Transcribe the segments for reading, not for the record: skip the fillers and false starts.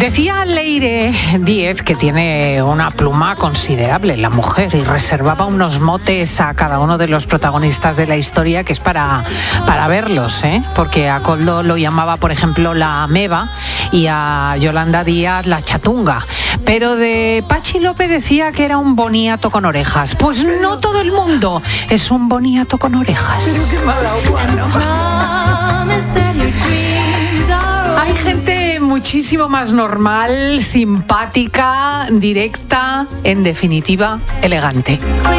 Decía Leire Díez que tiene una pluma considerable la mujer y reservaba unos motes a cada uno de los protagonistas de la historia que es para verlos, ¿eh? Porque a Koldo lo llamaba, por ejemplo, la ameba y a Yolanda Díaz la chatunga. Pero de Pachi López decía que era un boniato con orejas. Pues no todo el mundo es un boniato con orejas. Pero qué mala agua, ¿no? Hay gente muchísimo más normal, simpática, directa, en definitiva, elegante.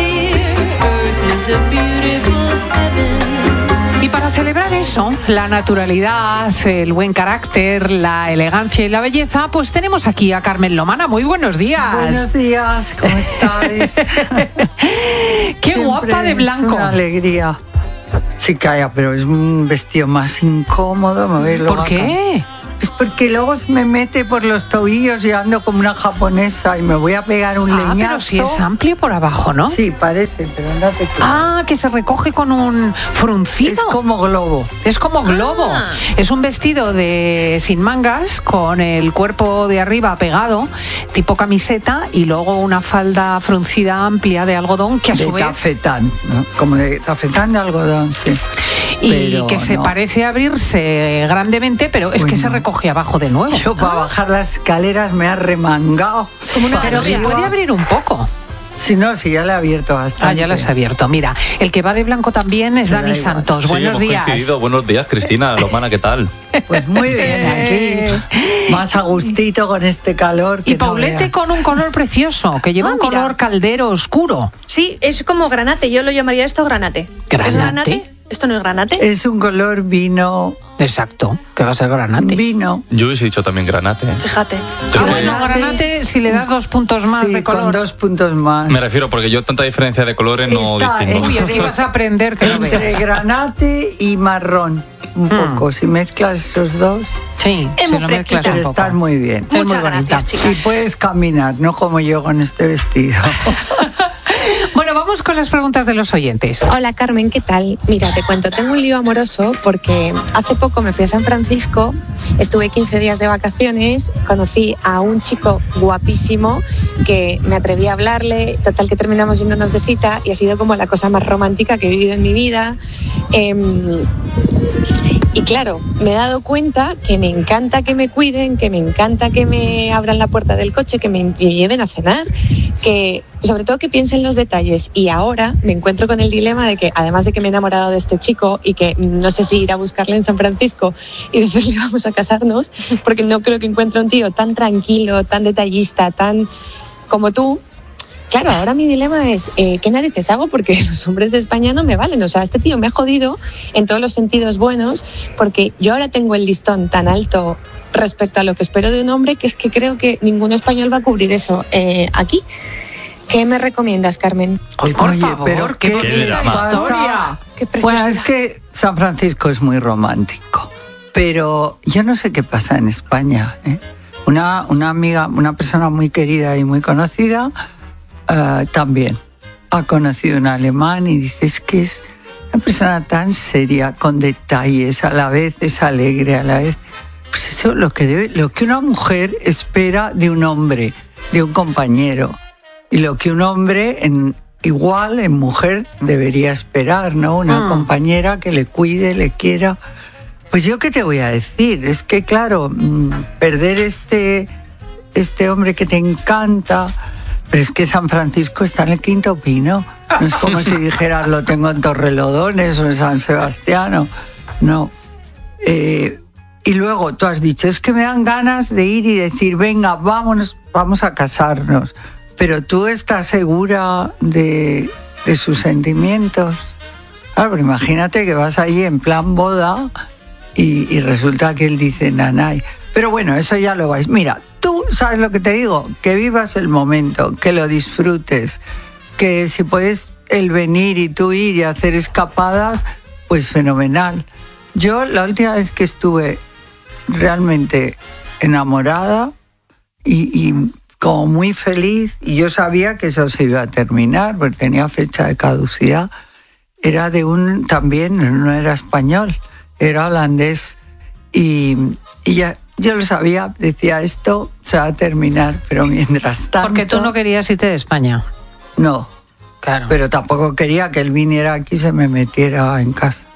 Y para celebrar eso, la naturalidad, el buen carácter, la elegancia y la belleza, pues tenemos aquí a Carmen Lomana. Muy buenos días. Buenos días, ¿cómo estáis? Qué siempre guapa de blanco. Es una alegría. Sí, calla, pero es un vestido más incómodo. ¿Por qué? Es porque luego se me mete por los tobillos y ando como una japonesa y me voy a pegar un leñazo. Pero si es amplio por abajo, ¿no? Sí, parece, pero no te creas. Que se recoge con un fruncido. Es como globo. Es como globo. Es un vestido sin mangas, con el cuerpo de arriba pegado, tipo camiseta, y luego una falda fruncida amplia de algodón que a su vez... tafetán, ¿no? Como de tafetán de algodón, sí. Y pero que se parece abrirse grandemente, pero es que se recoge abajo de nuevo. Yo para bajar las escaleras me ha remangado. Pero se puede abrir un poco. Si no, si ya le he abierto bastante. Ya las he abierto. Mira, el que va de blanco también es Dani Santos. Sí, buenos días. Coincidido. Buenos días, Cristina Lomana, ¿qué tal? Pues muy bien, aquí más a gustito con este calor. Y Paulete con un color precioso, que lleva un color caldero oscuro. Sí, es como granate. Yo lo llamaría esto granate. ¿Granate? ¿Es granate? ¿Esto no es granate? Es un color vino. Exacto, que va a ser granate. Vino. Yo hubiese dicho también granate. Fíjate. Bueno, granate si le das 2 puntos más de color. Con 2 puntos más. Me refiero porque yo tanta diferencia de colores no distingo. Uy, aquí vas a aprender que entre granate y marrón. Un poco, si mezclas esos dos. Sí, si lo mezclas un poco. Estar muy bien. Es muy bonita. Y puedes caminar, no como yo con este vestido. Bueno, vamos con las preguntas de los oyentes. Hola Carmen, ¿qué tal? Mira, te cuento, tengo un lío amoroso porque hace poco me fui a San Francisco, estuve 15 días de vacaciones, conocí a un chico guapísimo que me atreví a hablarle, total que terminamos yéndonos de cita y ha sido como la cosa más romántica que he vivido en mi vida. Y claro, me he dado cuenta que me encanta que me cuiden, que me encanta que me abran la puerta del coche, que me lleven a cenar, que sobre todo que piensen los detalles. Y ahora me encuentro con el dilema de que, además de que me he enamorado de este chico y que no sé si ir a buscarle en San Francisco y decirle vamos a casarnos, porque no creo que encuentre un tío tan tranquilo, tan detallista, tan como tú. Claro, ahora mi dilema es, ¿qué narices hago? Porque los hombres de España no me valen. O sea, este tío me ha jodido en todos los sentidos buenos, porque yo ahora tengo el listón tan alto respecto a lo que espero de un hombre, que es que creo que ningún español va a cubrir eso aquí. ¿Qué me recomiendas, Carmen? Oye, por favor, pero ¿qué historia? Bueno, es que San Francisco es muy romántico, pero yo no sé qué pasa en España, ¿eh? Una amiga, una persona muy querida y muy conocida, también ha conocido un alemán y dice, es que es una persona tan seria, con detalles, a la vez es alegre, a la vez... Pues eso lo que una mujer espera de un hombre, de un compañero, y lo que un hombre igual en mujer debería esperar, ¿no? Una compañera que le cuide, le quiera. Pues yo qué te voy a decir, es que claro, perder este hombre que te encanta... Pero es que San Francisco está en el Quinto Pino. No es como si dijeras lo tengo en Torrelodones o en San Sebastián. No. Y luego tú has dicho, es que me dan ganas de ir y decir, venga, vamos a casarnos. Pero tú estás segura de sus sentimientos. Claro, pero imagínate que vas allí en plan boda y resulta que él dice nanay. Pero bueno, eso ya lo vais. Mira, tú sabes lo que te digo, que vivas el momento, que lo disfrutes, que si puedes el venir y tú ir y hacer escapadas, pues fenomenal. Yo la última vez que estuve realmente enamorada y como muy feliz, y yo sabía que eso se iba a terminar porque tenía fecha de caducidad, era también no era español, era holandés. Y yo lo sabía, decía, esto se va a terminar, pero mientras tanto... Porque tú no querías irte de España. No. Claro. Pero tampoco quería que él viniera aquí y se me metiera en casa.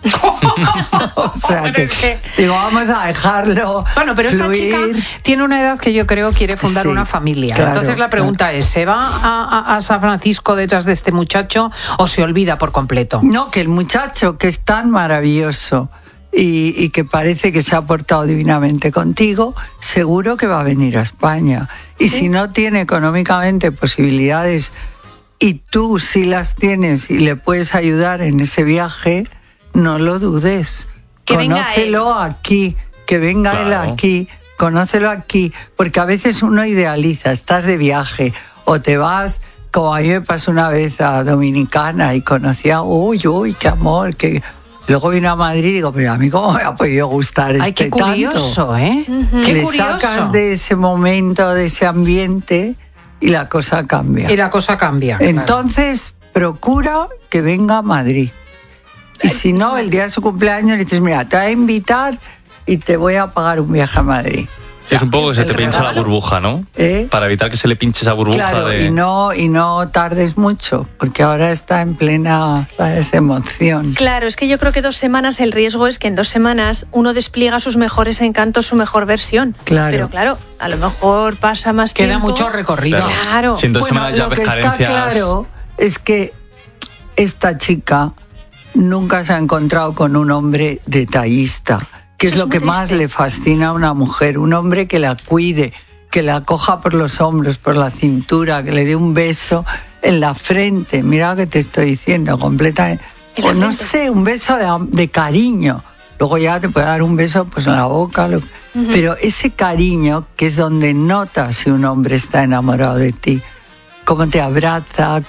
O sea que digo, vamos a dejarlo. Bueno, pero fluir. esta chica tiene una edad que yo creo quiere fundar una familia. Claro, entonces la pregunta es, ¿se va a San Francisco detrás de este muchacho o se olvida por completo? No, que el muchacho, que es tan maravilloso y que parece que se ha portado divinamente contigo, seguro que va a venir a España. Y si no tiene económicamente posibilidades y tú sí las tienes y le puedes ayudar en ese viaje, no lo dudes. Conócelo aquí, que venga él aquí, conócelo aquí, porque a veces uno idealiza, estás de viaje o te vas, como a mí me pasó una vez a Dominicana y conocía, uy, qué amor, que luego vino a Madrid y digo, pero a mí cómo me ha podido gustar Ay, qué curioso, tanto. ¿eh? Que Qué le curioso. sacas de ese momento, de ese ambiente y la cosa cambia. Y la cosa cambia. Entonces, procura que venga a Madrid. Y si no, el día de su cumpleaños le dices, mira, te voy a invitar y te voy a pagar un viaje a Madrid. Es un poco que se te pincha la burbuja, ¿no? Para evitar que se le pinche esa burbuja. Claro, y no tardes mucho, porque ahora está en plena, ¿sabes?, emoción. Claro, es que yo creo que 2 semanas, el riesgo es que en 2 semanas uno despliega sus mejores encantos, su mejor versión. Claro. Pero claro, a lo mejor pasa más Queda tiempo. mucho recorrido. Claro. Si en 2 semanas ya lo ves que carencias. está claro es que esta chica nunca se ha encontrado con un hombre detallista, que es lo que más le fascina a una mujer, un hombre que la cuide, que la coja por los hombros, por la cintura, que le dé un beso en la frente, mira lo que te estoy diciendo, completamente, o no sé, un beso de cariño. Luego ya te puede dar un beso pues en la boca, pero ese cariño que es donde notas si un hombre está enamorado de ti, cómo te abraza,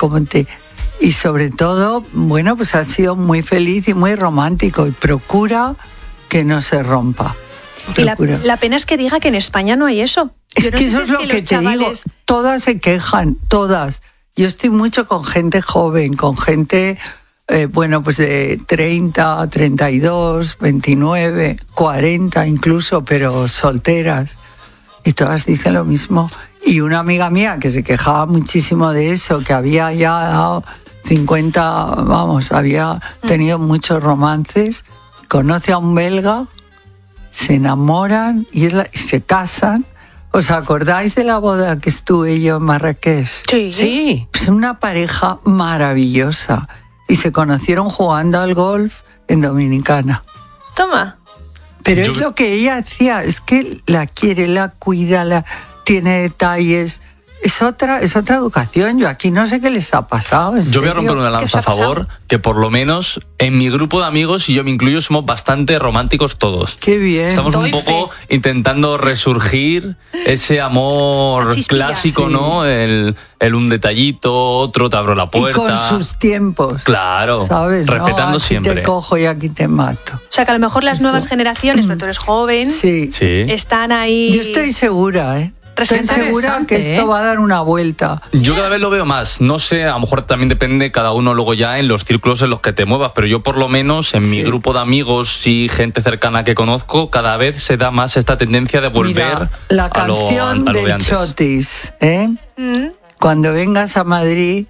y sobre todo, bueno, pues ha sido muy feliz y muy romántico y procura que no se rompa. Y la pena es que diga que en España no hay eso. Es que eso es lo que te digo, todas se quejan, todas. Yo estoy mucho con gente joven, con gente, bueno, pues de 30, 32, 29, 40 incluso, pero solteras. Y todas dicen lo mismo. Y una amiga mía que se quejaba muchísimo de eso, que había ya dado 50, vamos, había tenido muchos romances, conoce a un belga, se enamoran y se casan. ¿Os acordáis de la boda que estuve yo en Marrakech? Sí. Es una pareja maravillosa y se conocieron jugando al golf en Dominicana. Toma. Pero es lo que ella hacía, es que la quiere, la cuida, tiene detalles. Es otra educación. Yo aquí no sé qué les ha pasado. Yo voy a romper una lanza a favor, que por lo menos en mi grupo de amigos, y yo me incluyo, somos bastante románticos todos. Qué bien. Estamos un poco intentando resurgir ese amor clásico, sí, ¿no? El un detallito, otro, te abro la puerta. Y con sus tiempos. Claro, ¿sabes? respetando aquí siempre. Te cojo y aquí te mato. O sea, que a lo mejor las nuevas generaciones, pero tú eres joven, están ahí. Yo estoy segura, ¿eh? Estoy segura que esto va a dar una vuelta. Yo cada vez lo veo más. No sé, a lo mejor también depende cada uno luego ya en los círculos en los que te muevas, pero yo por lo menos en mi grupo de amigos y gente cercana que conozco, cada vez se da más esta tendencia de volver. Mira, la canción a lo de del antes. Chotis, ¿eh? Cuando vengas a Madrid,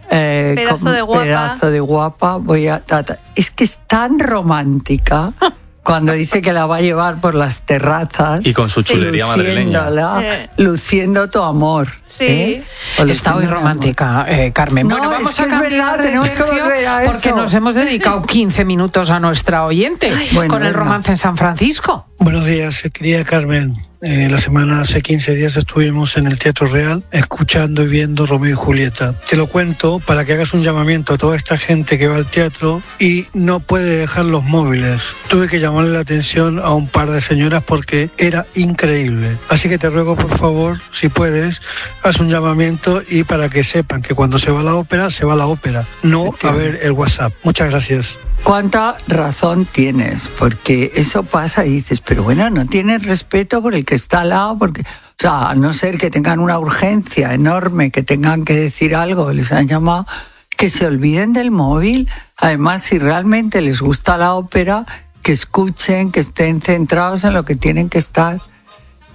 pedazo de guapa, voy a... Es que es tan romántica. Cuando dice que la va a llevar por las terrazas. Y con su chulería madrileña. Luciendo tu amor. Sí. Está hoy romántica, Carmen. No, bueno, vamos es que a cambiar de tenemos que volver a porque eso. nos hemos dedicado 15 minutos a nuestra oyente con el romance en San Francisco. Buenos días, querida Carmen. La semana hace 15 días estuvimos en el Teatro Real escuchando y viendo Romeo y Julieta. Te lo cuento para que hagas un llamamiento a toda esta gente que va al teatro y no puede dejar los móviles. Tuve que llamarle la atención a un par de señoras porque era increíble. Así que te ruego, por favor, si puedes, haz un llamamiento y para que sepan que cuando se va a la ópera, se va a la ópera, no a ver el WhatsApp. Muchas gracias. ¿Cuánta razón tienes? Porque eso pasa y dices, pero bueno, no tienes respeto por el que está al lado, porque, o sea, a no ser que tengan una urgencia enorme, que tengan que decir algo, les han llamado, que se olviden del móvil. Además, si realmente les gusta la ópera, que escuchen, que estén centrados en lo que tienen que estar.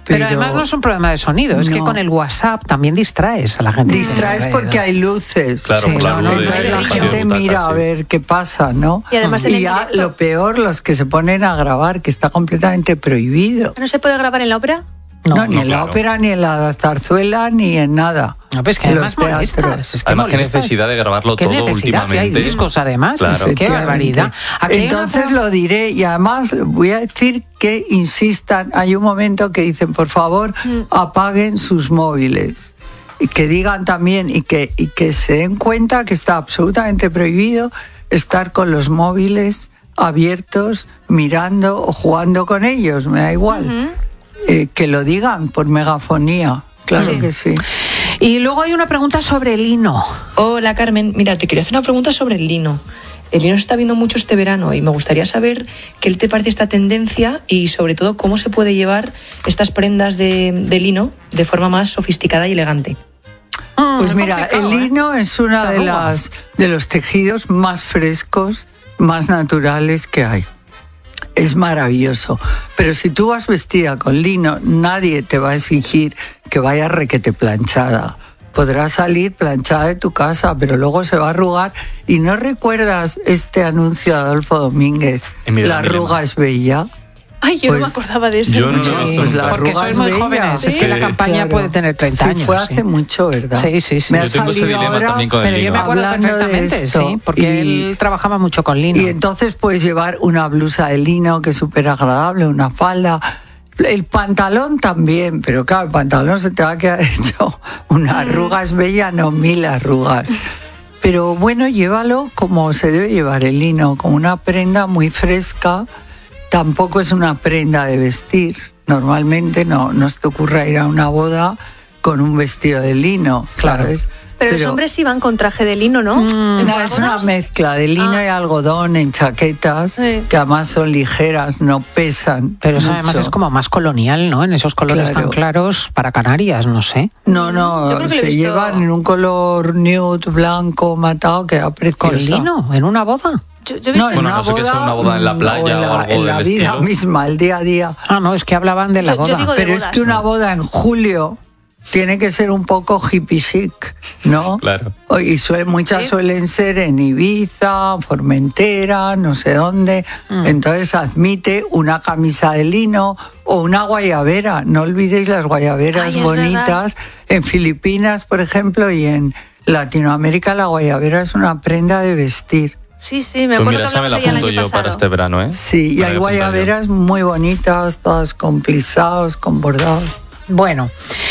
Pero además no es un problema de sonido, es que con el WhatsApp también distraes a la gente. Distraes porque hay luces. Claro, sí, entonces la gente mira a ver qué pasa, ¿no? Y además y ya lo peor, los que se ponen a grabar, que está completamente prohibido. ¿No se puede grabar en la ópera? No, ni en la ópera, ni en la zarzuela, ni en nada. No, pues que además molestas. Es que además, qué necesidad de grabarlo todo últimamente. Si hay discos, además. Claro. Qué barbaridad. Entonces lo diré, y además voy a decir que insistan. Hay un momento que dicen, por favor, apaguen sus móviles. Y que digan también, y que se den cuenta que está absolutamente prohibido estar con los móviles abiertos, mirando o jugando con ellos, me da igual. Que lo digan por megafonía, claro que sí. Y luego hay una pregunta sobre el lino. Hola Carmen, mira, te quería hacer una pregunta sobre el lino. El lino se está viendo mucho este verano y me gustaría saber qué te parece esta tendencia y sobre todo cómo se puede llevar estas prendas de lino de forma más sofisticada y elegante. Pues mira, el lino es una de los tejidos más frescos, más naturales que hay. Es maravilloso, pero si tú vas vestida con lino, nadie te va a exigir que vayas requete planchada. Podrás salir planchada de tu casa, pero luego se va a arrugar. ¿Y no recuerdas este anuncio de Adolfo Domínguez? La arruga es bella. Ay, yo no me acordaba de eso. Yo no lo he visto. Porque sois muy jóvenes. ¿Sí? Es que la campaña puede tener 30 años. Fue hace mucho, ¿verdad? Sí. Me ha salido ahora, pero yo me acuerdo perfectamente, sí, porque él trabajaba mucho con lino. Y entonces puedes llevar una blusa de lino que es súper agradable, una falda. El pantalón también, pero claro, el pantalón se te va a quedar hecho una arruga es bella, no 1000 arrugas. Pero bueno, llévalo como se debe llevar el lino, como una prenda muy fresca. Tampoco es una prenda de vestir. Normalmente no se te ocurra ir a una boda con un vestido de lino, ¿sabes? Pero los hombres sí van con traje de lino, ¿no? No, es una mezcla de lino y algodón en chaquetas, que además son ligeras, no pesan. Pero eso mucho. además es como más colonial, ¿no? En esos colores tan claros para Canarias, no sé. No, se llevan en un color nude, blanco, matado, que da precioso. ¿Con lino? ¿En una boda? Yo he visto no sé que sea una boda en la playa o algo en la del vida estilo. misma, el día a día. No, es que hablaban de la boda. Yo digo de pero bodas. Es que una boda en julio tiene que ser un poco hippie chic, ¿no? Claro. Y muchas suelen ser en Ibiza, Formentera, no sé dónde. Entonces admite una camisa de lino o una guayabera. No olvidéis las guayaberas bonitas. En Filipinas, por ejemplo, y en Latinoamérica la guayabera es una prenda de vestir. Sí, me acuerdo. Pues mira, esa me la apunto yo para este verano, ¿eh? Sí, y hay guayaberas muy bonitas, todas con plisados, con bordados. Bueno,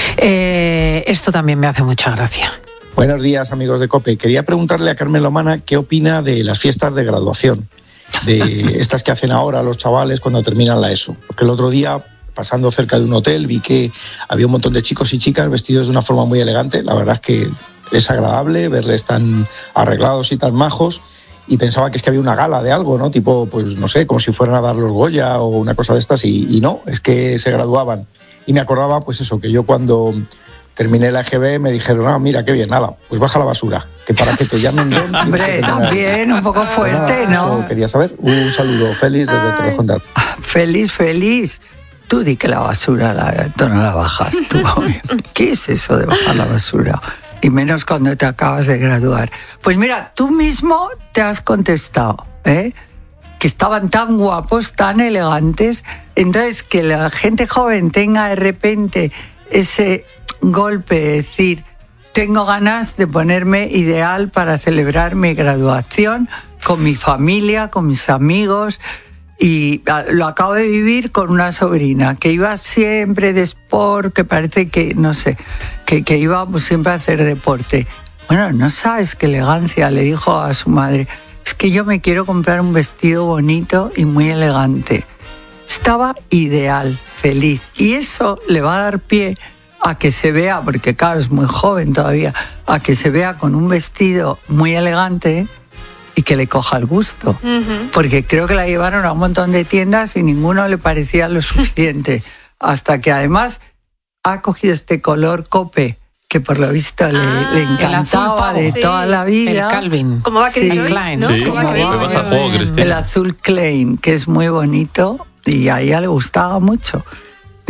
esto también me hace mucha gracia. Buenos días, amigos de COPE. Quería preguntarle a Carmen Lomana qué opina de las fiestas de graduación, de estas que hacen ahora los chavales cuando terminan la ESO. Porque el otro día, pasando cerca de un hotel, vi que había un montón de chicos y chicas vestidos de una forma muy elegante. La verdad es que es agradable verles tan arreglados y tan majos. Y pensaba que es que había una gala de algo, ¿no? Tipo, pues no sé, como si fueran a dar los Goya o una cosa de estas. Y no, es que se graduaban. Y me acordaba, pues eso, que yo cuando terminé la EGB me dijeron, mira, qué bien, nada, pues baja la basura, que para que te llamen bien... Hombre, también, un poco fuerte, ¿no? Eso quería saber. Un saludo, Félix, desde Torrejón. Félix. Tú di que la basura tú no la bajas. ¿Qué es eso de bajar la basura? Y menos cuando te acabas de graduar. Pues mira, tú mismo te has contestado, ¿eh? Que estaban tan guapos, tan elegantes. Entonces, que la gente joven tenga de repente ese golpe de decir, tengo ganas de ponerme ideal para celebrar mi graduación con mi familia, con mis amigos. Y lo acabo de vivir con una sobrina que iba siempre de sport, que parece que, no sé, que iba pues, siempre a hacer deporte. Bueno, no sabes qué elegancia, le dijo a su madre. Es que yo me quiero comprar un vestido bonito y muy elegante. Estaba ideal, feliz. Y eso le va a dar pie a que se vea, porque claro, es muy joven todavía, a que se vea con un vestido muy elegante y que le coja el gusto. Porque creo que la llevaron a un montón de tiendas y ninguno le parecía lo suficiente. Hasta que además ha cogido este color cope, que por lo visto le encantaba de toda la vida. El Calvin. Como va Calvin Klein, ¿no? Sí, vas al juego, Cristina. El azul Klein, que es muy bonito y a ella le gustaba mucho.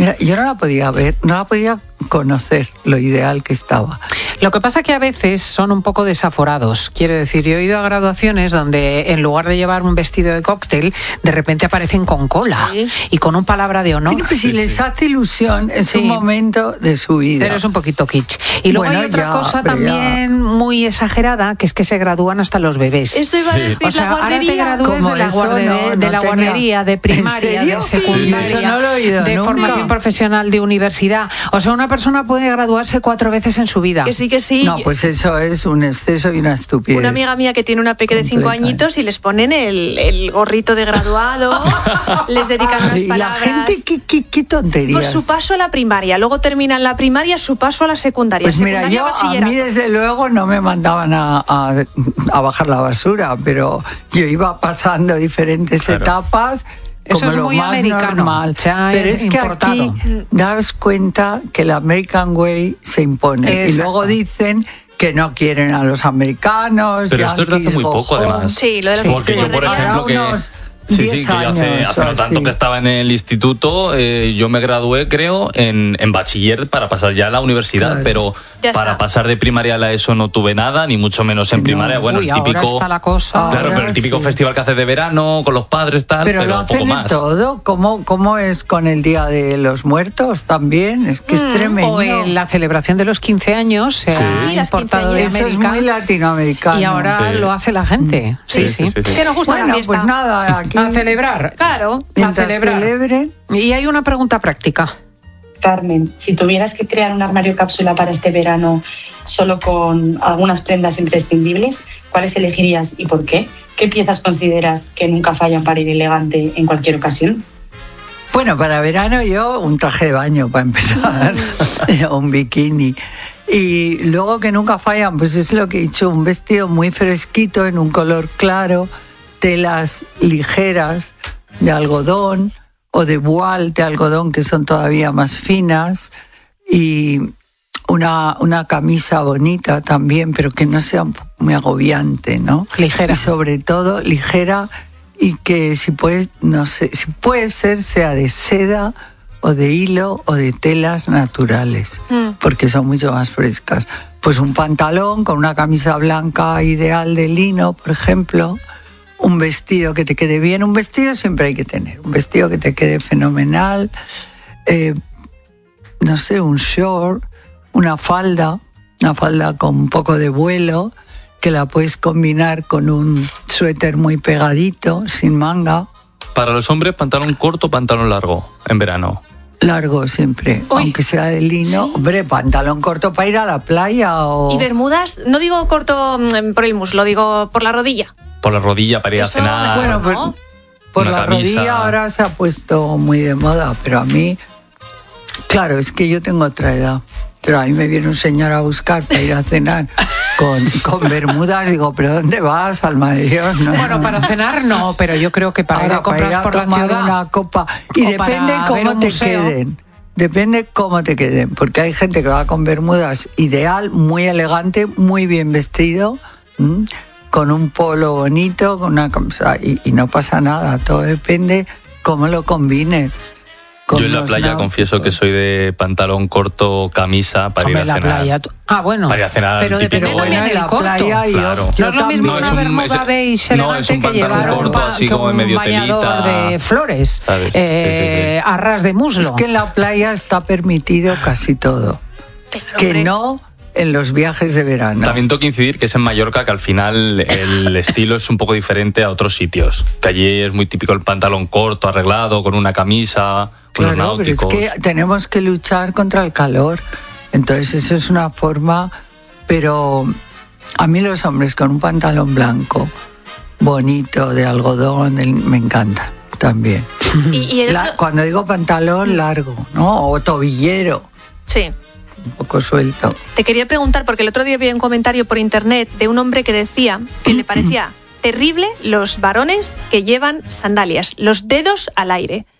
Mira, yo no la podía ver, no la podía conocer lo ideal que estaba. Lo que pasa que a veces son un poco desaforados. Quiero decir, yo he ido a graduaciones donde en lugar de llevar un vestido de cóctel, de repente aparecen con cola y con un palabra de honor. Pero pues si les hace ilusión, es un momento de su vida. Pero es un poquito kitsch. Y luego hay otra cosa también muy exagerada, que es que se gradúan hasta los bebés. Eso iba a decir, o sea, la guardería. Ahora te gradúes de la guardería, de primaria, de secundaria, Eso no lo he oído de nunca. formación profesional, de universidad. O sea, una persona puede graduarse 4 veces en su vida. Que sí. No, pues eso es un exceso y una estupidez. Una amiga mía que tiene una peque de 5 añitos y les ponen el gorrito de graduado, les dedican unas palabras. ¿Y la gente qué tonterías? Por su paso a la primaria, luego terminan la primaria, su paso a la secundaria. Pues mira, a mí desde luego no me mandaban a bajar la basura, pero yo iba pasando diferentes etapas. Eso como es lo muy más americano. Normal. Pero es que aquí das cuenta que el American Way se impone. Exacto. Y luego dicen que no quieren a los americanos. Pero esto es de hace muy poco, además. Sí, lo de las Porque yo, por ejemplo, que... Sí, que yo hace no tanto que estaba en el instituto, yo me gradué, creo, en bachiller para pasar ya a la universidad, pero para pasar de primaria a la ESO no tuve nada, ni mucho menos en primaria. Bueno, el típico... Ahora está la cosa. Claro, pero el típico festival que hace de verano, con los padres, tal, pero lo hacen poco más. todo. ¿Cómo es con el Día de los Muertos también? Es que es tremendo. O en la celebración de los 15 años se ha importado de América. Eso es muy latinoamericano. Y ahora lo hace la gente. Sí. Que nos gusta la fiesta. Pues nada, aquí... A celebrar. Claro. A celebrar. Celebren. Y hay una pregunta práctica. Carmen, si tuvieras que crear un armario cápsula para este verano solo con algunas prendas imprescindibles, ¿cuáles elegirías y por qué? ¿Qué piezas consideras que nunca fallan para ir elegante en cualquier ocasión? Bueno, para verano yo un traje de baño para empezar, un bikini. Y luego que nunca fallan, pues es lo que he dicho, un vestido muy fresquito en un color claro, telas ligeras de algodón o de voile de algodón que son todavía más finas y una camisa bonita también, pero que no sea muy agobiante, ¿no? Ligera. Y sobre todo ligera y que si puede, no sé, si puede ser, sea de seda o de hilo o de telas naturales, porque son mucho más frescas. Pues un pantalón con una camisa blanca ideal de lino, por ejemplo, un vestido que te quede bien. Un vestido siempre hay que tener, un vestido que te quede fenomenal, no sé, un short, una falda con un poco de vuelo, que la puedes combinar con un suéter muy pegadito, sin manga. Para los hombres, pantalón corto, pantalón largo, en verano. Largo siempre, aunque sea de lino. ¿Sí? Hombre, pantalón corto para ir a la playa o... ¿Y bermudas? No digo corto por el muslo, digo por la rodilla. Por la rodilla para ir a cenar. Bueno, ¿no? por la rodilla ahora se ha puesto muy de moda, pero a mí, claro, es que yo tengo otra edad. Pero a mí me viene un señor a buscar para ir a cenar con bermudas. Digo, ¿pero dónde vas, alma de Dios? No, bueno, para cenar no, pero yo creo que para ir a comprar por la ciudad. Una copa. Y depende cómo te queden. Depende cómo te queden. Porque hay gente que va con bermudas ideal, muy elegante, muy bien vestido, con un polo bonito, con una camisa. Y no pasa nada. Todo depende cómo lo combines. Yo en la playa confieso que soy de pantalón corto, camisa para ir a cenar. Playa. Bueno, para ir a cenar pero depende también del corto. Claro. No es lo mismo una bermuda beige elegante que llevar corto, así como en medio bañador de flores, a ras de muslo. Es que en la playa está permitido casi todo. Que no en los viajes de verano. También tengo que incidir que es en Mallorca, que al final el estilo es un poco diferente a otros sitios. Que allí es muy típico el pantalón corto, arreglado, con una camisa, unos náuticos. Pero es que tenemos que luchar contra el calor. Entonces eso es una forma... Pero a mí los hombres con un pantalón blanco, bonito, de algodón, me encantan también. Cuando digo pantalón largo, ¿no? O tobillero. Sí. Un poco suelto. Te quería preguntar, porque el otro día vi un comentario por internet de un hombre que decía que le parecía terrible los varones que llevan sandalias, los dedos al aire,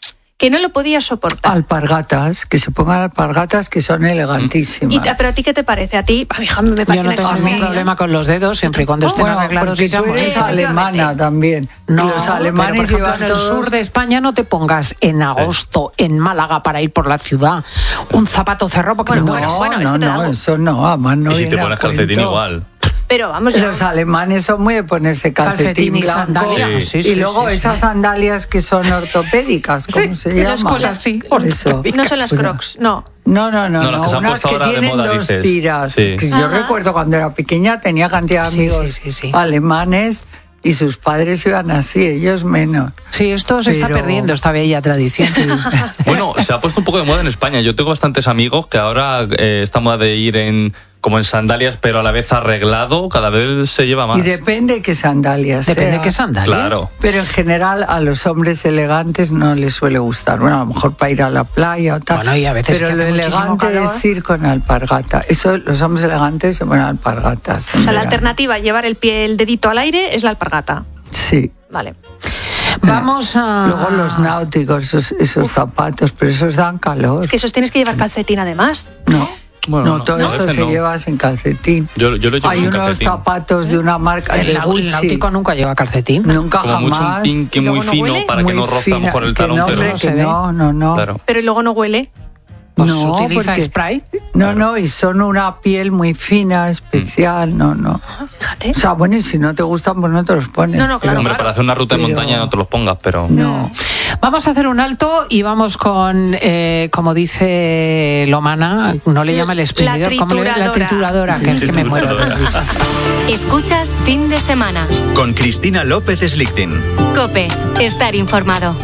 que no lo podías soportar. Alpargatas, que se pongan alpargatas que son elegantísimas. ¿Pero a ti qué te parece? A ti, hija, me parece. Yo no tengo ningún problema con los dedos, siempre y cuando estén arreglados y sean bonitos. Tú eres alemana también. No, los alemanes pero, por ejemplo, llevan en el sur de España no te pongas en agosto en Málaga para ir por la ciudad un zapato cerrado porque eso no, además no. Y si te pones calcetín igual. Pero vamos, los alemanes son muy de ponerse calcetín blanco y sandalias. Y luego esas sandalias que son ortopédicas, ¿cómo se llaman? Las cosas así, no son las Crocs, no. No, las que unas que tienen dos tiras. Que yo recuerdo cuando era pequeña tenía cantidad de amigos alemanes y sus padres iban así, ellos menos. Sí, esto se está perdiendo, esta bella tradición. Bueno, se ha puesto un poco de moda en España. Yo tengo bastantes amigos que ahora esta moda de ir como en sandalias, pero a la vez arreglado, cada vez se lleva más. Y depende qué sandalias. Depende qué sandalias. Claro. Pero en general a los hombres elegantes no les suele gustar. Bueno, a lo mejor para ir a la playa o tal. Bueno, y a veces pero lo elegante es ir con alpargata. Eso, los hombres elegantes se ponen alpargatas. O sea, la alternativa a llevar el dedito al aire es la alpargata. Sí. Vale. Vamos a... Luego los náuticos, esos zapatos, pero esos dan calor. Es que esos tienes que llevar calcetín además. No. Bueno, todo eso se lleva sin calcetín. Yo lo llevo Hay sin unos calcetín. Zapatos de una marca de Gucci. El náutico nunca lleva calcetín. Nunca como jamás. Mucho un pinque muy fino para que no roza por el talón. No. Claro. Pero luego no huele. Pues utiliza spray. No, y son una piel muy fina, especial, no. Fíjate. O sea, bueno, y si no te gustan, pues no te los pones. No, claro. Hombre, para hacer una ruta de montaña no te los pongas, pero... No. Vamos a hacer un alto y vamos con, como dice Lomana, no le llama el exprimidor, como la trituradora, que es que me muero de risa. Escuchas Fin de Semana. Con Cristina López Slichting. COPE, estar informado.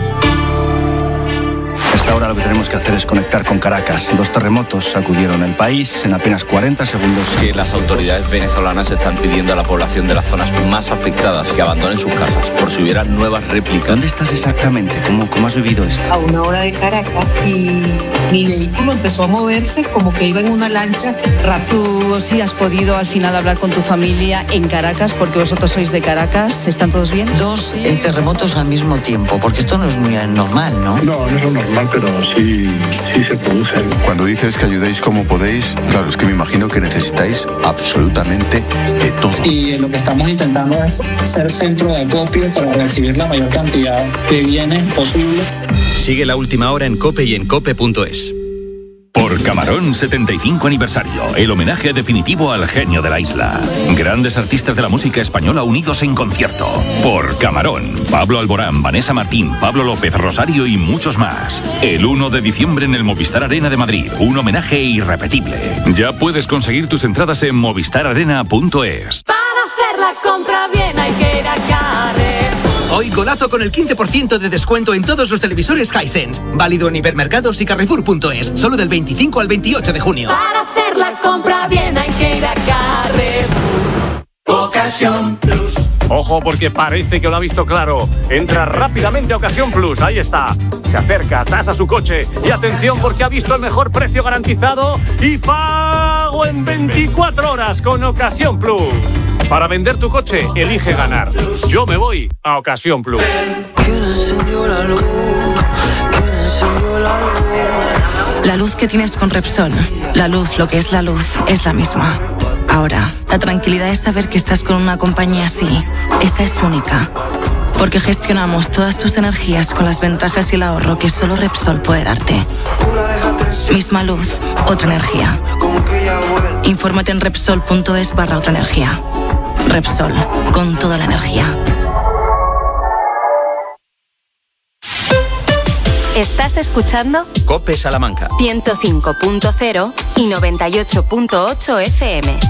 Hasta ahora lo que tenemos que hacer es conectar con Caracas. 2 terremotos sacudieron el país en apenas 40 segundos. Que las autoridades venezolanas están pidiendo a la población de las zonas más afectadas que abandonen sus casas por si hubiera nuevas réplicas. ¿Dónde estás exactamente? ¿Cómo has vivido esto? A 1 hora de Caracas y mi vehículo empezó a moverse como que iba en una lancha rápido. ¿Tú sí has podido al final hablar con tu familia en Caracas porque vosotros sois de Caracas? ¿Están todos bien? 2 terremotos al mismo tiempo, porque esto no es muy normal, ¿no? No es lo normal, pero sí se producen. Cuando dices que ayudéis como podéis, claro, es que me imagino que necesitáis absolutamente de todo. Y lo que estamos intentando es ser centro de acopio para recibir la mayor cantidad de bienes posible. Sigue La Última Hora en COPE y en COPE.es. Por Camarón 75 aniversario, el homenaje definitivo al genio de la isla. Grandes artistas de la música española unidos en concierto. Por Camarón, Pablo Alborán, Vanessa Martín, Pablo López, Rosario y muchos más. El 1 de diciembre en el Movistar Arena de Madrid, un homenaje irrepetible. Ya puedes conseguir tus entradas en movistararena.es. Para hacer la compra bien hay que ir a Carrefour. Hoy golazo con el 15% de descuento en todos los televisores Hisense. Válido en hipermercados y Carrefour.es. Solo del 25 al 28 de junio. Para hacer la compra bien hay que ir a Carrefour. Ocasión Plus. Ojo, porque parece que lo ha visto claro. Entra rápidamente a Ocasión Plus. Ahí está. Se acerca, tasa su coche. Y atención, porque ha visto el mejor precio garantizado y pago en 24 horas con Ocasión Plus. Para vender tu coche, elige ganar. Yo me voy a Ocasión Plus. ¿Quién encendió la luz? ¿Quién encendió la luz? La luz que tienes con Repsol, la luz, lo que es la luz, es la misma. Ahora, la tranquilidad es saber que estás con una compañía así. Esa es única. Porque gestionamos todas tus energías con las ventajas y el ahorro que solo Repsol puede darte. Misma luz, otra energía. Infórmate en Repsol.es/otra energía. Repsol, con toda la energía. ¿Estás escuchando? COPE Salamanca. 105.0 y 98.8 FM.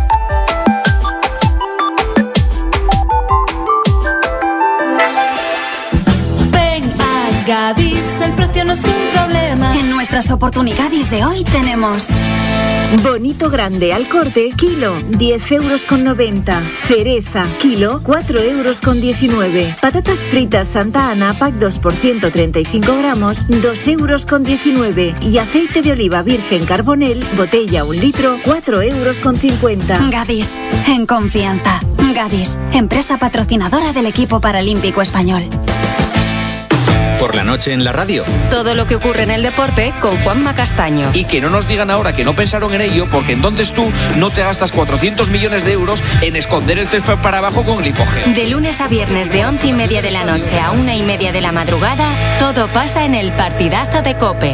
Gadis, el precio no es un problema. En nuestras oportunidades de hoy tenemos bonito grande al corte, kilo, 10,90 €. Cereza, kilo, 4,19 €. Patatas fritas Santa Ana, pack 2 por 135 gramos, 2,19 €. Y aceite de oliva virgen Carbonell, botella 1 litro, 4,50 €. Gadis, en confianza. Gadis, empresa patrocinadora del equipo paralímpico español. Por la noche en la radio. Todo lo que ocurre en el deporte con Juanma Castaño. Y que no nos digan ahora que no pensaron en ello, porque entonces tú no te gastas 400 millones de euros en esconder el césped para abajo con glicógeno. De lunes a viernes de 11:30 de la noche a 1:30 de la madrugada, todo pasa en el Partidazo de COPE.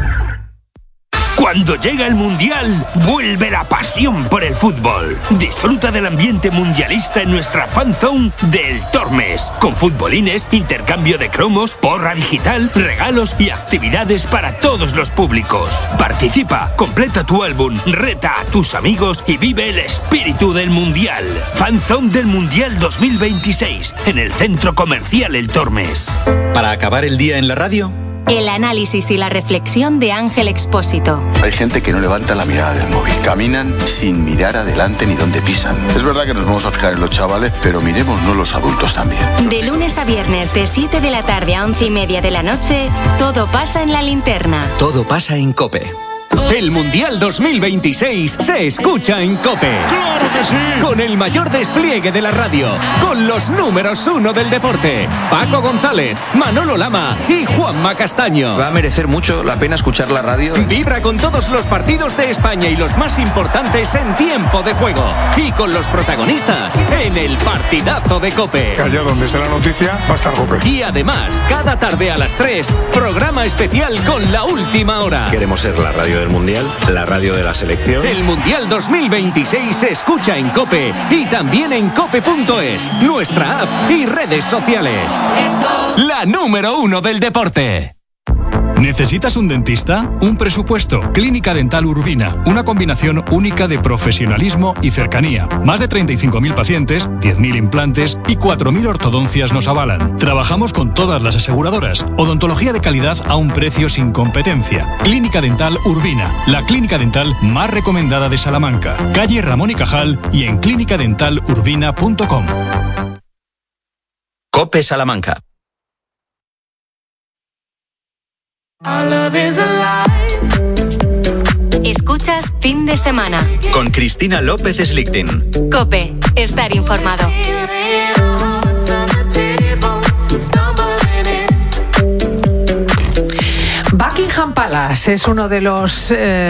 Cuando llega el Mundial, vuelve la pasión por el fútbol. Disfruta del ambiente mundialista en nuestra fanzone del Tormes, con futbolines, intercambio de cromos, porra digital, regalos y actividades para todos los públicos. Participa, completa tu álbum, reta a tus amigos y vive el espíritu del Mundial. Fanzone del Mundial 2026, en el Centro Comercial El Tormes. Para acabar el día en la radio, el análisis y la reflexión de Ángel Expósito. Hay gente que no levanta la mirada del móvil. Caminan sin mirar adelante ni dónde pisan. Es verdad que nos vamos a fijar en los chavales, pero miremosnos los adultos también. De lunes a viernes, de 7 de la tarde a 11:30 de la noche, todo pasa en la linterna. todo pasa en COPE. El Mundial 2026 se escucha en COPE. ¡Claro que sí! Con el mayor despliegue de la radio, con los números 1 del deporte, Paco González, Manolo Lama y Juanma Castaño. Va a merecer mucho la pena escuchar la radio. Vibra con todos los partidos de España y los más importantes en tiempo de juego. Y con los protagonistas en el Partidazo de COPE. Allá donde esté la noticia va a estar COPE. Y además, cada tarde a las 3, programa especial con La Última Hora. Queremos ser la radio del Mundial, la radio de la selección. El Mundial 2026 se escucha en COPE y también en cope.es, nuestra app y redes sociales. La número 1 del deporte. ¿Necesitas un dentista? Un presupuesto. Clínica Dental Urbina. Una combinación única de profesionalismo y cercanía. Más de 35.000 pacientes, 10.000 implantes y 4.000 ortodoncias nos avalan. Trabajamos con todas las aseguradoras. Odontología de calidad a un precio sin competencia. Clínica Dental Urbina. La clínica dental más recomendada de Salamanca. Calle Ramón y Cajal y en clinicadentalurbina.com. COPE Salamanca. Escuchas Fin de Semana. Con Cristina López Slichting. COPE, estar informado. Buckingham Palace es uno de los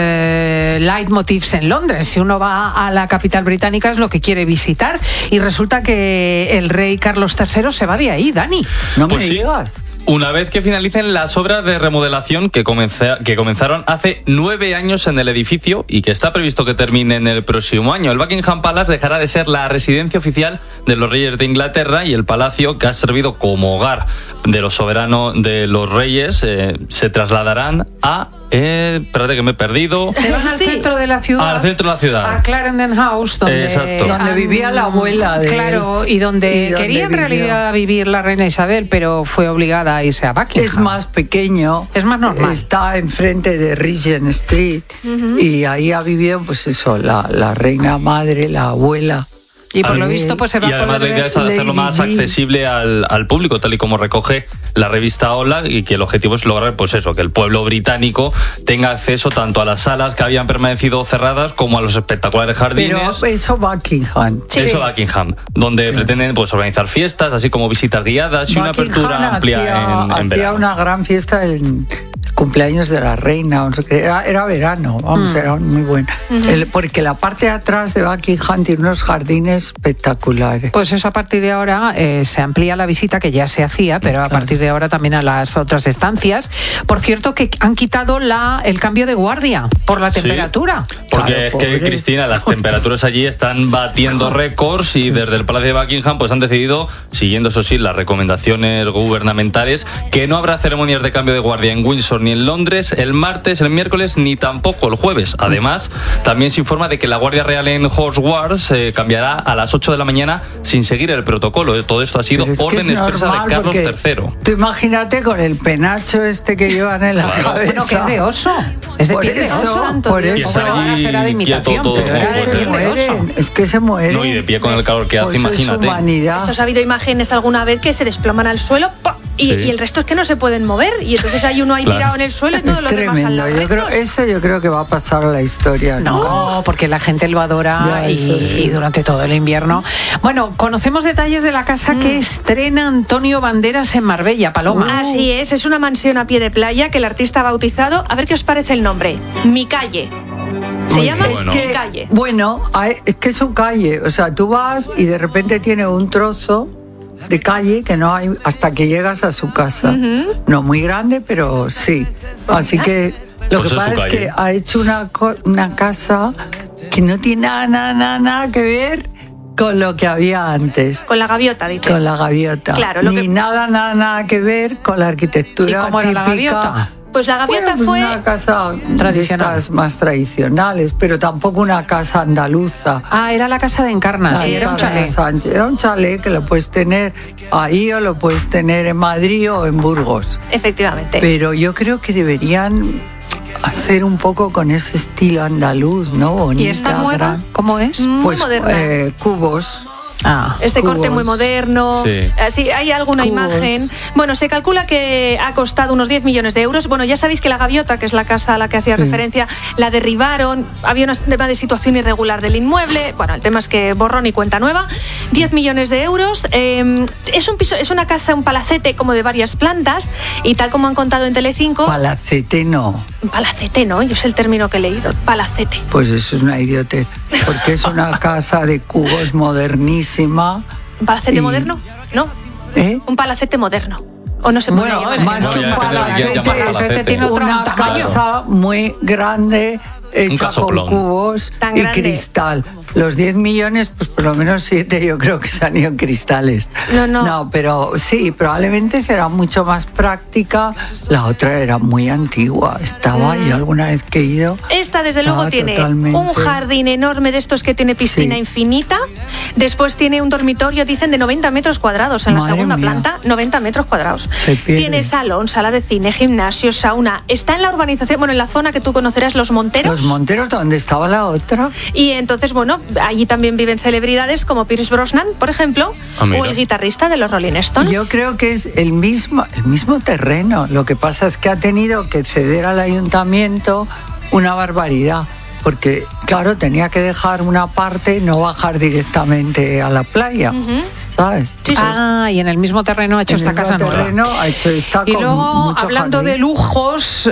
leitmotivs en Londres. Si uno va a la capital británica es lo que quiere visitar y resulta que el rey Carlos III se va de ahí, Dani. No me digas. Una vez que finalicen las obras de remodelación que comenzaron hace 9 años en el edificio y que está previsto que terminen el próximo año, el Buckingham Palace dejará de ser la residencia oficial de los reyes de Inglaterra y el palacio que ha servido como hogar de los soberanos de los reyes se trasladarán a... espérate que me he perdido. Se van al centro de la ciudad. Al centro de la ciudad. A Clarendon House, donde vivía la abuela de Claro, y donde quería en realidad vivir la reina Isabel, pero fue obligada a irse a Buckingham. Es más pequeño. Es más normal. Está enfrente de Regent Street y ahí ha vivido, pues eso, la reina madre, la abuela. Y por lo visto pues se va a poder además la idea es hacerlo más accesible al público, tal y como recoge la revista Hola, y que el objetivo es lograr pues eso, que el pueblo británico tenga acceso tanto a las salas que habían permanecido cerradas como a los espectaculares jardines. Pero eso Buckingham. Sí. Eso Buckingham, donde pretenden pues organizar fiestas, así como visitas guiadas y una apertura amplia en verano. Hacía una gran fiesta en cumpleaños de la reina, era verano, era muy buena. Porque la parte de atrás de Buckingham tiene unos jardines espectaculares. Pues eso, a partir de ahora se amplía la visita, que ya se hacía, pero a partir de ahora también a las otras estancias. Por cierto, que han quitado el cambio de guardia por la temperatura. Porque es que, Cristina, las temperaturas allí están batiendo récords y desde el Palacio de Buckingham pues han decidido, siguiendo eso sí las recomendaciones gubernamentales, que no habrá ceremonias de cambio de guardia en Windsor ni en Londres el martes, el miércoles ni tampoco el jueves. Además, también se informa de que la Guardia Real en Hogwarts cambiará a las 8 de la mañana sin seguir el protocolo. Todo esto ha sido orden expresa de Carlos III. Tú imagínate con el penacho este que llevan en la cabeza. Bueno, que es de oso. Es de Por piel de eso, oso. por Y eso. está Bueno, ahora será de allí imitación, quieto todo pero era de junto, piel de oso. Es que se mueren. No, y de pie con el calor que hace, Pues es imagínate. humanidad. Esto ha habido imágenes alguna vez que se desploman al suelo ¡pah! Y el resto es que no se pueden mover y entonces hay uno ahí tirado en el suelo y todos los demás al lado. Yo creo que va a pasar a la historia. No, porque la gente lo adora Ya, eso sí. y durante todo el invierno. Bueno, conocemos detalles de la casa que estrena Antonio Banderas en Marbella, Paloma. Así es una mansión a pie de playa que el artista ha bautizado, a ver qué os parece el nombre, Mi Calle. Se llama Mi Calle. Bueno, es que es su calle, o sea, tú vas y de repente tiene un trozo de calle que no hay hasta que llegas a su casa. No muy grande, pero sí. Así que lo Pues que es pasa su es que calle. ha hecho una casa que no tiene nada que ver con lo que había antes. Con la gaviota, dices. Con la gaviota. Claro, Ni nada que ver con la arquitectura ¿Y cómo era la típica. gaviota? Pues la gaviota Pues fue una casa tradicional. de estas más tradicionales, pero tampoco una casa andaluza. Ah, era la casa de Encarna, sí, era un chalet. Era un chalet que lo puedes tener ahí o lo puedes tener en Madrid o en Burgos. Efectivamente. Pero yo creo que deberían hacer un poco con ese estilo andaluz, ¿no? Bonita, ¿Y esta nueva? gran. ¿Cómo es? Pues moderna. Cubos. Este corte muy moderno. Sí. Así, hay alguna Cubos. imagen. Bueno, se calcula que ha costado unos 10 millones de euros. Bueno, ya sabéis que la gaviota, que es la casa a la que hacía referencia, la derribaron. Había un tema de situación irregular del inmueble. Bueno, el tema es que borrón y cuenta nueva. 10 millones de euros. Es un piso, es una casa, un palacete como de varias plantas. Y tal como han contado en Telecinco. Palacete no. Palacete, ¿no? Yo es el término que he leído. Palacete. Pues eso es una idiotez. Porque es una casa de cubos modernísima. ¿Un palacete moderno? No. Un palacete moderno. O no se puede Bueno, llamar. más que un palacete, tiene otro una tamaño. casa muy grande hecha con casoplón. cubos Tan y grande. cristal. Los 10 millones, pues por lo menos 7 yo creo que se han ido en cristales. No, pero sí, probablemente será mucho más práctica. La otra era muy antigua. Estaba y alguna vez que he ido. Esta, desde luego, tiene un jardín enorme de estos que tiene piscina infinita. Después tiene un dormitorio, dicen, de 90 metros cuadrados en la Madre segunda mía. planta. 90 metros cuadrados. Se pierde. Tiene salón, sala de cine, gimnasio, sauna. Está en la urbanización, bueno, en la zona que tú conocerás, Los Monteros. Los Monteros, donde estaba la otra. Y entonces, bueno, allí también viven celebridades como Pierce Brosnan, por ejemplo, mira. o el guitarrista de los Rolling Stones. Yo creo que es el mismo terreno. Lo que pasa es que ha tenido que ceder al ayuntamiento una barbaridad. Porque, claro, tenía que dejar una parte, no bajar directamente a la playa. ¿Sabes? Ah, y en el mismo terreno ha hecho esta casa nueva. Ha hecho esta Y con luego, mucho hablando jardín. de lujos,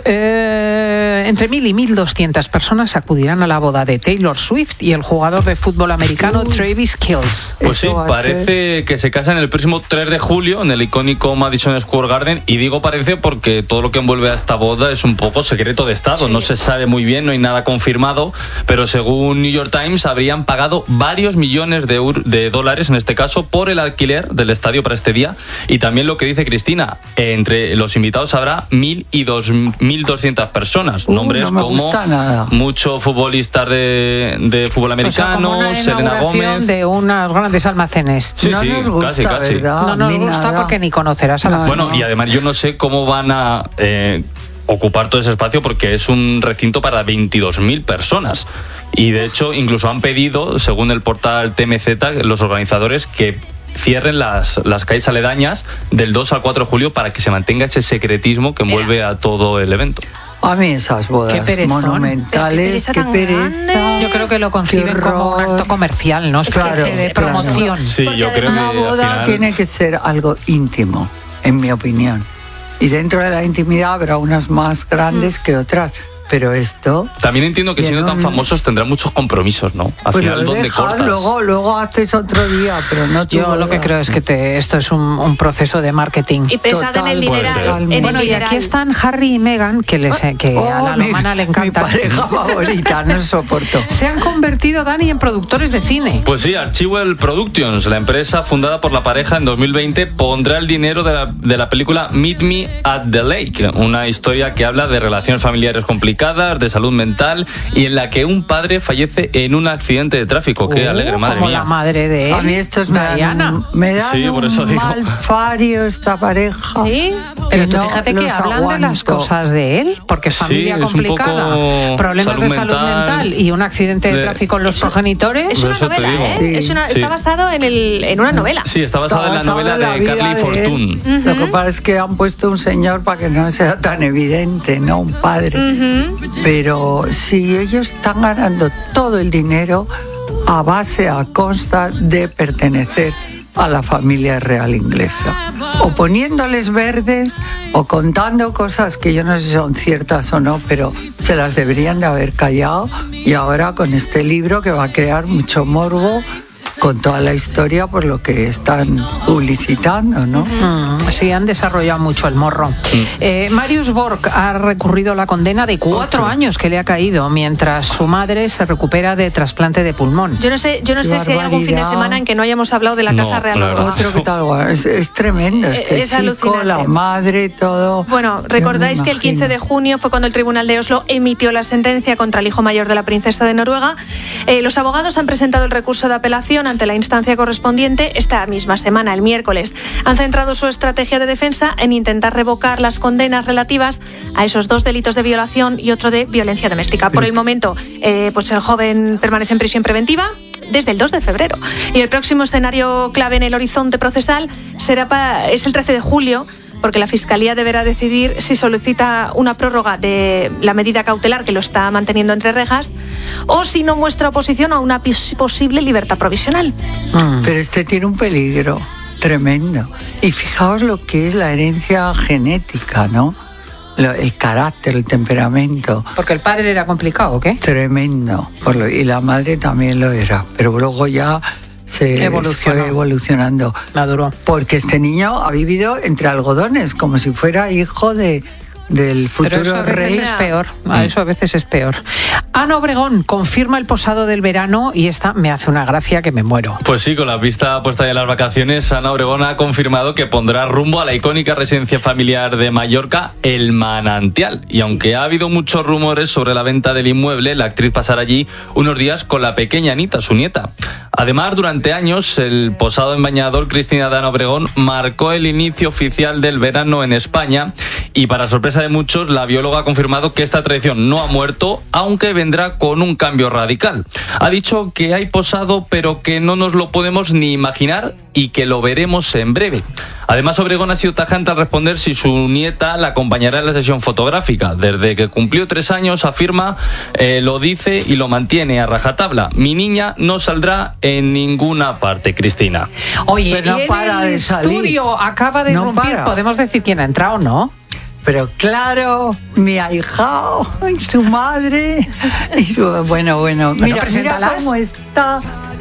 entre 1.000 y 1.200 personas acudirán a la boda de Taylor Swift y el jugador de fútbol americano Travis Kelce. Pues sí, parece que se casan el próximo 3 de julio en el icónico Madison Square Garden. Y digo parece porque todo lo que envuelve a esta boda es un poco secreto de Estado. No se sabe muy bien, no hay nada confirmado. Pero según New York Times, habrían pagado varios millones de dólares, en este caso, por el alquiler del estadio para este día. Y también lo que dice Cristina, entre los invitados habrá 1.000 y 1.200 personas. Nombres no me como gusta nada. muchos futbolistas de fútbol americano, Como una Selena inauguración Gómez. de unos grandes almacenes. Sí, sí, casi. No nos gusta porque ni conocerás a la Bueno, y además yo no sé cómo van a ocupar todo ese espacio porque es un recinto para 22.000 personas. Y de hecho, incluso han pedido, según el portal TMZ, los organizadores que cierren las calles aledañas del 2 al 4 de julio para que se mantenga ese secretismo que envuelve a todo el evento. A mí esas bodas Qué perezón. monumentales, qué pereza. Yo creo que lo conciben como un acto comercial, no es Claro, de claro. promoción. Sí, yo creo que Una al boda final... tiene que ser algo íntimo, en mi opinión. Y dentro de la intimidad habrá unas más grandes que otras. Pero esto... También entiendo que siendo tan famosos tendrán muchos compromisos, ¿no? Al Pues final, lo ¿dónde dejas, cortas? luego haces otro día, pero no tú. Yo lo que creo es que esto es un proceso de marketing. Y pensad en el dineral. Bueno, y aquí están Harry y Meghan, que a la romana le encanta. Mi pareja favorita, no soporto. Se han convertido, Dani, en productores de cine. Pues sí, Archival Productions, la empresa fundada por la pareja en 2020, pondrá el dinero de la película Meet Me at the Lake, una historia que habla de relaciones familiares complicadas complicadas de salud mental y en la que un padre fallece en un accidente de tráfico. Qué alegre, madre como mía. La madre de él. A mí estos me dan Sí, por eso digo. mal fario esta pareja. Sí, pero tú no fíjate que los hablan de las aguanto. cosas de él, porque es familia Sí, es un complicada, poco problemas de salud mental y un accidente de de- tráfico en los progenitores. Es una Eso te novela, digo. ¿eh? Sí. Está basado en una novela. Sí, está basada en la novela de vida Carly él. Fortune. Lo que pasa es que han puesto un señor para que no sea tan evidente, ¿no? Un padre. Pero si ellos están ganando todo el dinero a base, a consta de pertenecer a la familia real inglesa, o poniéndoles verdes o contando cosas que yo no sé si son ciertas o no, pero se las deberían de haber callado, y ahora con este libro que va a crear mucho morbo con toda la historia por lo que están publicitando, ¿no? Sí, han desarrollado mucho el morro. Marius Borg ha recurrido a la condena de 4 años que le ha caído mientras su madre se recupera de trasplante de pulmón. Yo no sé si hay algún fin de semana en que no hayamos hablado de la Casa Real Noruega. Otro que tal, es tremendo este Es chico, alucinante. la madre, todo. Bueno, recordáis que el 15 de junio fue cuando el Tribunal de Oslo emitió la sentencia contra el hijo mayor de la princesa de Noruega. Los abogados han presentado el recurso de apelación ante la instancia correspondiente esta misma semana, el miércoles. Han centrado su estrategia de defensa en intentar revocar las condenas relativas a esos 2 delitos de violación y otro de violencia doméstica. Por el momento, pues el joven permanece en prisión preventiva desde el 2 de febrero. Y el próximo escenario clave en el horizonte procesal es el 13 de julio, porque la Fiscalía deberá decidir si solicita una prórroga de la medida cautelar, que lo está manteniendo entre rejas, o si no muestra oposición a una posible libertad provisional. Pero este tiene un peligro tremendo. Y fijaos lo que es la herencia genética, ¿no? El carácter, el temperamento. Porque el padre era complicado, ¿o qué? Tremendo. Y la madre también lo era. Pero luego ya se fue evolucionando. Maduró. Porque este niño ha vivido entre algodones, como si fuera hijo del futuro Pero eso a veces rey. es peor. Eso a veces es peor. Ana Obregón confirma el posado del verano y esta me hace una gracia que me muero. Pues sí, con la vista puesta de las vacaciones, Ana Obregón ha confirmado que pondrá rumbo a la icónica residencia familiar de Mallorca, El Manantial. Y aunque ha habido muchos rumores sobre la venta del inmueble, la actriz pasará allí unos días con la pequeña Anita, su nieta. Además, durante años, el posado en Bañador, Cristina de Ana Obregón, marcó el inicio oficial del verano en España, y para sorpresa de muchos, la bióloga ha confirmado que esta tradición no ha muerto, aunque vendrá con un cambio radical. Ha dicho que hay posado, pero que no nos lo podemos ni imaginar y que lo veremos en breve. Además, Obregón ha sido tajante al responder si su nieta la acompañará en la sesión fotográfica. Desde que cumplió 3 años, afirma, lo dice y lo mantiene a rajatabla. Mi niña no saldrá en ninguna parte, Cristina. Oye, Pero no y en para el de salir. estudio acaba de No irrumpir, para. podemos decir quién ha entrado, ¿no? Pero claro, mi ahijao y su madre. Y su, bueno. Mira preséntalas. cómo está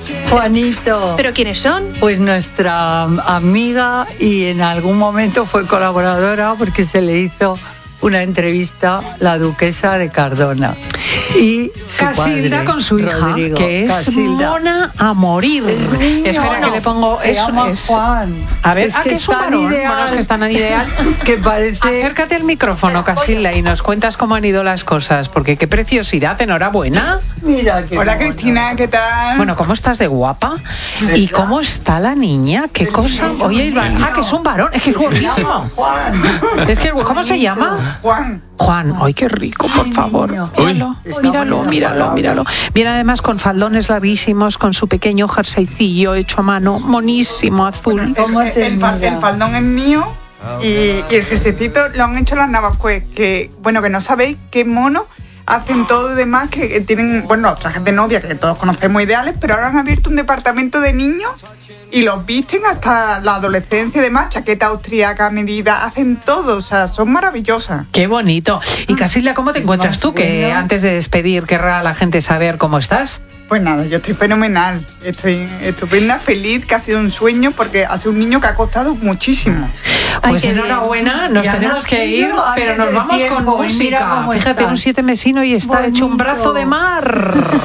Juanito. ¿Pero quiénes son? Pues nuestra amiga, y en algún momento fue colaboradora porque se le hizo una entrevista, la duquesa de Cardona. Y su Casilda padre, con su hija, Rodrigo. que es Casilda. mona a morir. Espera que le pongo Se eso. llama Juan. A ver, que es un tan varón. ideal, Bueno, es que es tan ideal. que parece. Acércate al micrófono, Casilda, y nos cuentas cómo han ido las cosas, porque qué preciosidad, enhorabuena. Mira qué Hola mona. Cristina, ¿qué tal? Bueno, ¿cómo estás de guapa? ¿Y cómo está la niña? ¿Qué cosa? Oye, que es un varón, es que es guapísimo. Es que, ¿cómo se llama? Juan, ay, qué rico, por favor. Míralo. Viene además con faldones larguísimos, con su pequeño jerseycillo hecho a mano, monísimo, azul. El faldón es mío y el jerseycito lo han hecho las Navascués, que no sabéis qué mono. Hacen todo y demás, que tienen, los trajes de novia que todos conocemos ideales, pero ahora han abierto un departamento de niños y los visten hasta la adolescencia y demás, chaqueta austríaca a medida, hacen todo, o sea, son maravillosas. Qué bonito. Y Casilda, ¿cómo te encuentras tú? Que antes de despedir querrá la gente saber cómo estás. Pues nada, yo estoy fenomenal, estoy estupenda, feliz, que ha sido un sueño, porque ha sido un niño que ha costado muchísimo. Pues enhorabuena, nos tenemos que ir, pero nos vamos con música. Fíjate, un 7 mesino y está hecho un brazo de mar.